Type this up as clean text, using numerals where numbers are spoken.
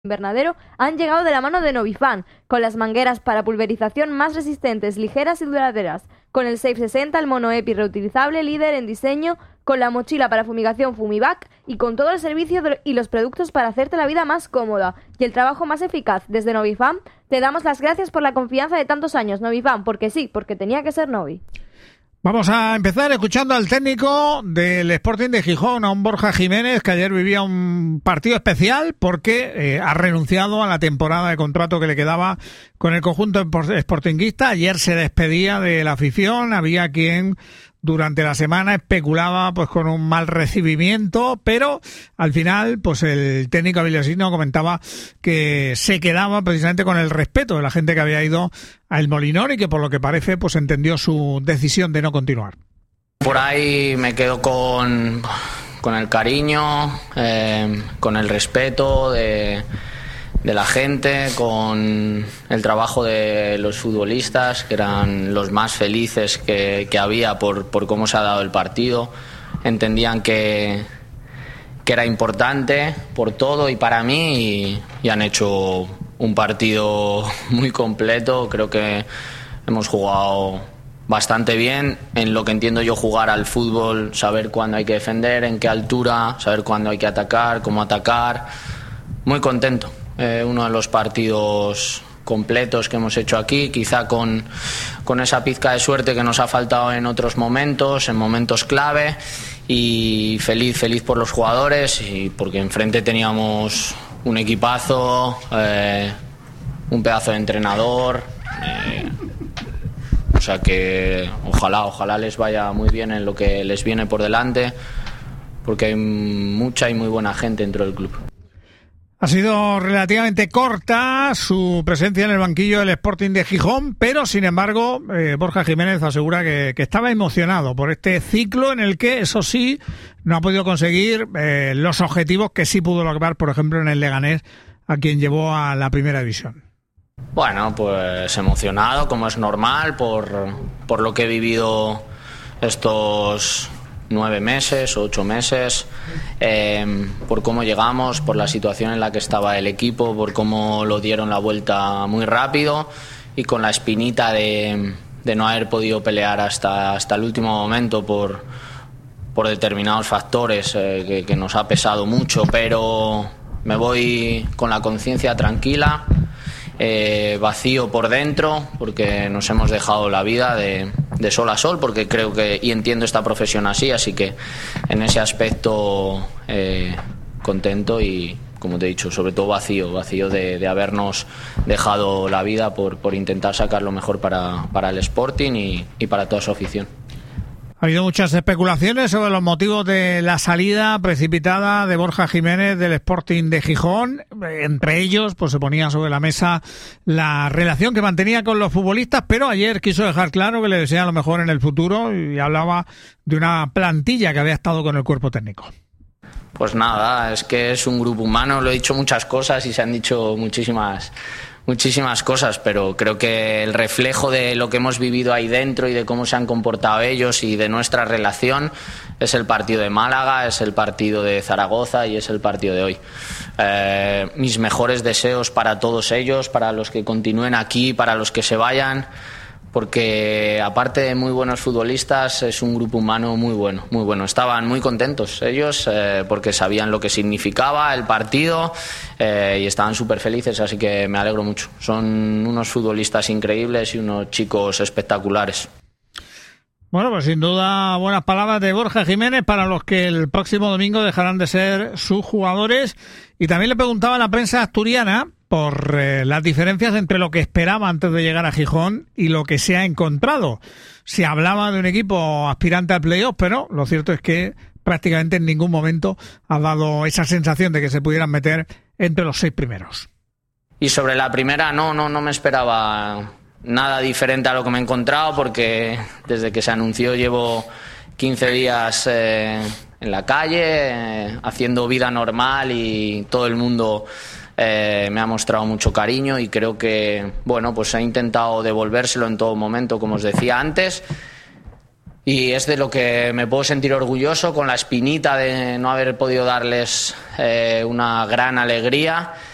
invernadero han llegado de la mano de Novifan, con las mangueras para pulverización más resistentes, ligeras y duraderas, con el Safe 60, el mono EPI reutilizable, líder en diseño, con la mochila para fumigación Fumivac y con todo el servicio y los productos para hacerte la vida más cómoda y el trabajo más eficaz. Desde Novifan te damos las gracias por la confianza de tantos años. Novifan, porque sí, porque tenía que ser Novi. Vamos a empezar escuchando al técnico del Sporting de Gijón, a un Borja Jiménez, que ayer vivía un partido especial porque ha renunciado a la temporada de contrato que le quedaba con el conjunto sportinguista. Ayer se despedía de la afición, había quien durante la semana especulaba pues con un mal recibimiento, pero al final pues el técnico avilesino comentaba que se quedaba precisamente con el respeto de la gente que había ido al Molinón y que por lo que parece pues entendió su decisión de no continuar. Por ahí me quedo con el cariño, con el respeto de la gente, con el trabajo de los futbolistas, que eran los más felices que había por cómo se ha dado el partido. Entendían que era importante por todo y para mí y han hecho un partido muy completo. Creo que hemos jugado bastante bien en lo que entiendo yo jugar al fútbol, saber cuándo hay que defender, en qué altura, saber cuándo hay que atacar, cómo atacar. Muy contento. Uno de los partidos completos que hemos hecho aquí, quizá con esa pizca de suerte que nos ha faltado en otros momentos, en momentos clave, y feliz por los jugadores y porque enfrente teníamos un equipazo, un pedazo de entrenador, o sea que ojalá les vaya muy bien en lo que les viene por delante, porque hay mucha y muy buena gente dentro del club. Ha sido relativamente corta su presencia en el banquillo del Sporting de Gijón, pero sin embargo Borja Jiménez asegura que estaba emocionado por este ciclo en el que, eso sí, no ha podido conseguir los objetivos que sí pudo lograr, por ejemplo, en el Leganés, a quien llevó a la primera división. Bueno, pues emocionado, como es normal, por lo que he vivido estos 9 meses, 8 meses, por cómo llegamos, por la situación en la que estaba el equipo, por cómo lo dieron la vuelta muy rápido y con la espinita de no haber podido pelear hasta el último momento por determinados factores que nos ha pesado mucho, pero me voy con la conciencia tranquila, vacío por dentro, porque nos hemos dejado la vida de sol a sol, porque creo que y entiendo esta profesión así que en ese aspecto contento y, como te he dicho, sobre todo vacío de habernos dejado la vida por intentar sacar lo mejor para el Sporting y para toda su afición. Ha habido muchas especulaciones sobre los motivos de la salida precipitada de Borja Jiménez del Sporting de Gijón. Entre ellos, pues se ponía sobre la mesa la relación que mantenía con los futbolistas, pero ayer quiso dejar claro que le desea lo mejor en el futuro y hablaba de una plantilla que había estado con el cuerpo técnico. Pues nada, es que es un grupo humano, lo he dicho muchas cosas y se han dicho muchísimas cosas, pero creo que el reflejo de lo que hemos vivido ahí dentro y de cómo se han comportado ellos y de nuestra relación es el partido de Málaga, es el partido de Zaragoza y es el partido de hoy. Mis mejores deseos para todos ellos, para los que continúen aquí, para los que se vayan, porque aparte de muy buenos futbolistas es un grupo humano muy bueno. Estaban muy contentos ellos porque sabían lo que significaba el partido y estaban súper felices, así que me alegro mucho. Son unos futbolistas increíbles y unos chicos espectaculares. Bueno, pues sin duda buenas palabras de Borja Jiménez, para los que el próximo domingo dejarán de ser sus jugadores. Y también le preguntaba a la prensa asturiana por las diferencias entre lo que esperaba antes de llegar a Gijón y lo que se ha encontrado. Se hablaba de un equipo aspirante al playoff, pero lo cierto es que prácticamente en ningún momento ha dado esa sensación de que se pudieran meter entre los 6 primeros. Y sobre la primera no me esperaba nada diferente a lo que me he encontrado, porque desde que se anunció llevo 15 días en la calle, haciendo vida normal, y todo el mundo me ha mostrado mucho cariño y creo que, bueno, pues he intentado devolvérselo en todo momento, como os decía antes, y es de lo que me puedo sentir orgulloso, con la espinita de no haber podido darles una gran alegría.